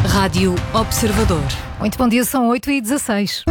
Rádio Observador. Muito bom dia, são 8h16.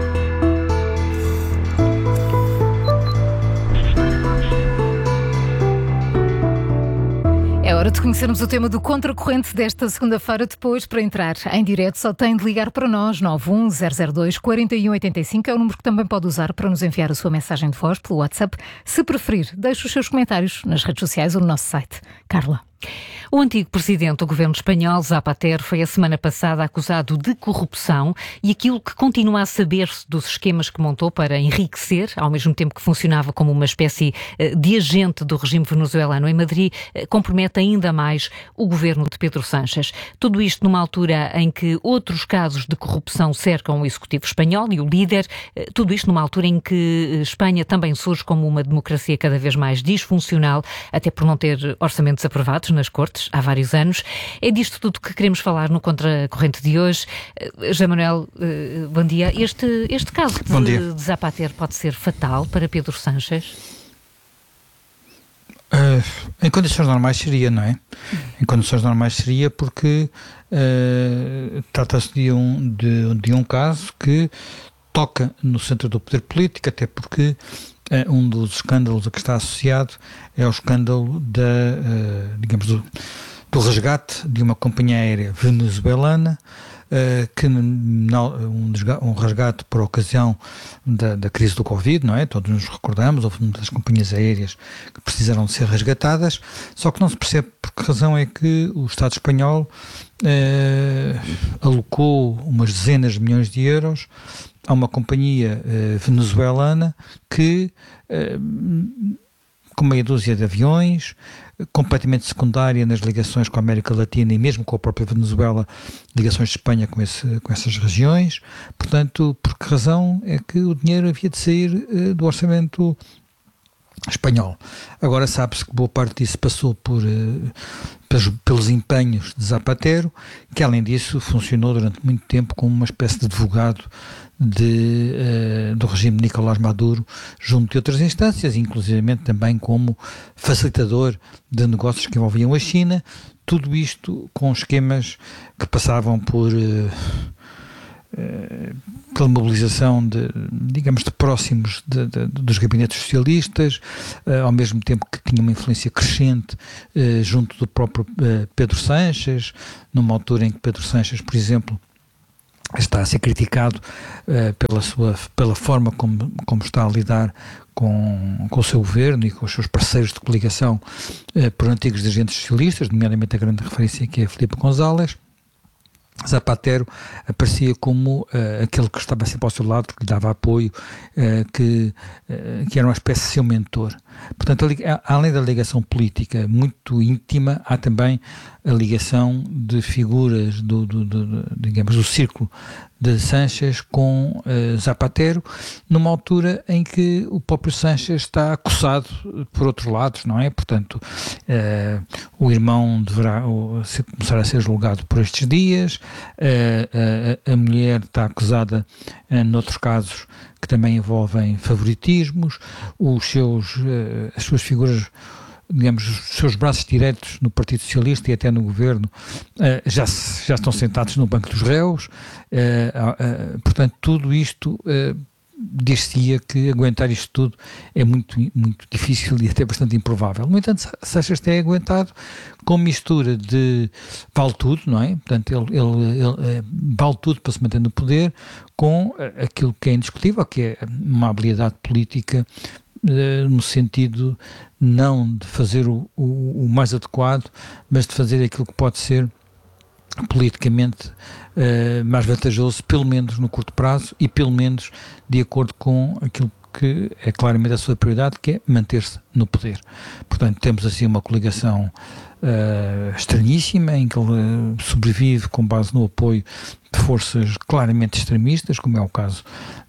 É hora de conhecermos o tema do Contracorrente desta segunda-feira. Depois, para entrar em direto, só tem de ligar para nós, 91002-4185. É o número que também pode usar para nos enviar a sua mensagem de voz pelo WhatsApp. Se preferir, deixe os seus comentários nas redes sociais ou no nosso site. Carla. O antigo presidente do governo espanhol, Zapatero, foi a semana passada acusado de corrupção e aquilo que continua a saber-se dos esquemas que montou para enriquecer, ao mesmo tempo que funcionava como uma espécie de agente do regime venezuelano em Madrid, compromete ainda mais o governo de Pedro Sánchez. Tudo isto numa altura em que outros casos de corrupção cercam o executivo espanhol e o líder, tudo isto numa altura em que Espanha também surge como uma democracia cada vez mais disfuncional, até por não ter orçamentos aprovados nas Cortes há vários anos. É disto tudo que queremos falar no Contracorrente de hoje. José Manuel, bom dia. Este caso de Zapatero pode ser fatal para Pedro Sánchez? Em condições normais seria, não é? Em condições normais seria porque trata-se de um caso que toca no centro do poder político, até porque um dos escândalos a que está associado é o escândalo do resgate de uma companhia aérea venezuelana, um resgate por ocasião da crise do Covid, não é? Todos nos recordamos, houve muitas companhias aéreas que precisaram de ser resgatadas, só que não se percebe por que razão é que o Estado espanhol alocou umas dezenas de milhões de euros a uma companhia venezuelana que, com meia dúzia de aviões, completamente secundária nas ligações com a América Latina e mesmo com a própria Venezuela, ligações de Espanha com essas regiões. Portanto, por que razão é que o dinheiro havia de sair do orçamento espanhol? Agora sabe-se que boa parte disso passou pelos empenhos de Zapatero, que além disso funcionou durante muito tempo como uma espécie de advogado do regime de Nicolás Maduro junto de outras instâncias, inclusivamente também como facilitador de negócios que envolviam a China, tudo isto com esquemas que passavam pela mobilização de próximos dos gabinetes socialistas, ao mesmo tempo que tinha uma influência crescente junto do próprio Pedro Sánchez, numa altura em que Pedro Sánchez, por exemplo, está a ser criticado pela forma como está a lidar com o seu governo e com os seus parceiros de coligação por antigos dirigentes socialistas, nomeadamente a grande referência que é Filipe González. Zapatero aparecia como aquele que estava sempre ao seu lado, que lhe dava apoio, que era uma espécie de seu mentor. Portanto, além da ligação política muito íntima, há também a ligação de figuras do círculo de Sánchez com Zapatero, numa altura em que o próprio Sánchez está acossado por outros lados, não é? Portanto, o irmão deverá começar a ser julgado por estes dias, a mulher está acusada noutros casos que também envolvem favoritismos, as suas figuras, digamos, os seus braços direitos no Partido Socialista e até no Governo já estão sentados no banco dos réus, portanto tudo isto dir-se-ia que aguentar isto tudo é muito, muito difícil e até bastante improvável. No entanto, Sánchez tem aguentado com mistura de vale tudo, não é? Portanto, ele vale tudo para se manter no poder, com aquilo que é indiscutível, que é uma habilidade política no sentido não de fazer o mais adequado, mas de fazer aquilo que pode ser politicamente mais vantajoso, pelo menos no curto prazo e pelo menos de acordo com aquilo que é claramente a sua prioridade, que é manter-se no poder. Portanto, temos assim uma coligação estranhíssima, em que ele sobrevive com base no apoio de forças claramente extremistas, como é o caso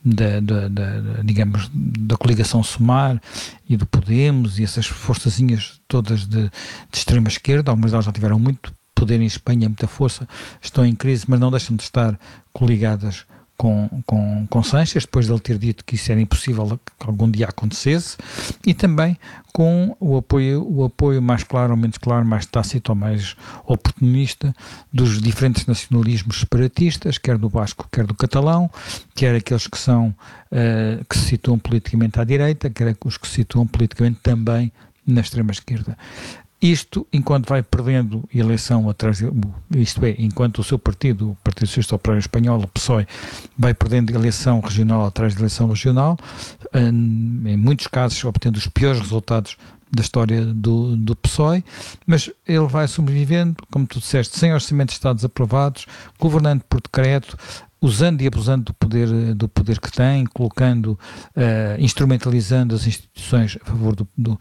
digamos, da coligação Sumar e do Podemos e essas forçazinhas todas de extrema esquerda. Algumas delas já tiveram muito poder em Espanha, muita força, estão em crise, mas não deixam de estar coligadas com Sanches, depois de ele ter dito que isso era impossível que algum dia acontecesse, e também com o apoio mais claro ou menos claro, mais tácito ou mais oportunista dos diferentes nacionalismos separatistas, quer do basco, quer do catalão, quer aqueles que se situam politicamente à direita, quer os que se situam politicamente também na extrema-esquerda. Isto, enquanto vai perdendo eleição atrás, isto é, enquanto o seu partido, o Partido Socialista Operário Espanhol, o PSOE, vai perdendo eleição regional atrás de eleição regional, em muitos casos obtendo os piores resultados da história do PSOE, mas ele vai sobrevivendo, como tu disseste, sem orçamentos de Estados aprovados, governando por decreto, usando e abusando do poder que tem, colocando, instrumentalizando as instituições a favor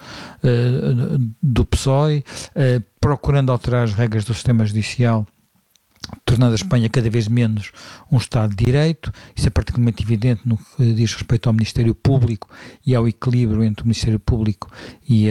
do PSOE, procurando alterar as regras do sistema judicial, tornando a Espanha cada vez menos um Estado de Direito. Isso é particularmente evidente no que diz respeito ao Ministério Público e ao equilíbrio entre o Ministério Público e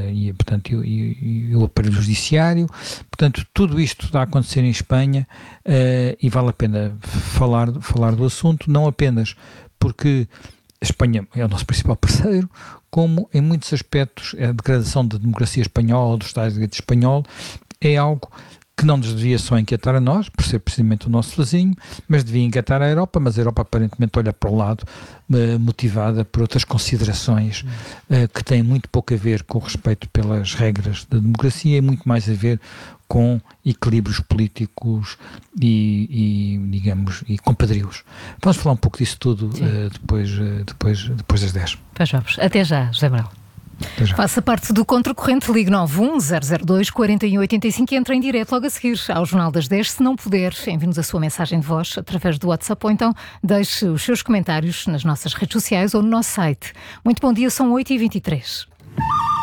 o aparelho judiciário. Portanto, tudo isto está a acontecer em Espanha, e vale a pena falar do assunto, não apenas porque a Espanha é o nosso principal parceiro, como em muitos aspectos a degradação da democracia espanhola, do Estado de Direito espanhol, é algo que não nos devia só inquietar a nós, por ser precisamente o nosso vizinho, mas devia inquietar a Europa, mas a Europa aparentemente olha para o lado, motivada por outras considerações que têm muito pouco a ver com o respeito pelas regras da democracia e muito mais a ver com equilíbrios políticos e compadrios. Vamos falar um pouco disso tudo depois das 10. Pois vamos. Até já, José Amaral. Faça parte do Contracorrente, ligue 91-002-4185 e entra em direto logo a seguir ao Jornal das 10. Se não puder, envie-nos a sua mensagem de voz através do WhatsApp ou então deixe os seus comentários nas nossas redes sociais ou no nosso site. Muito bom dia, são 8h23.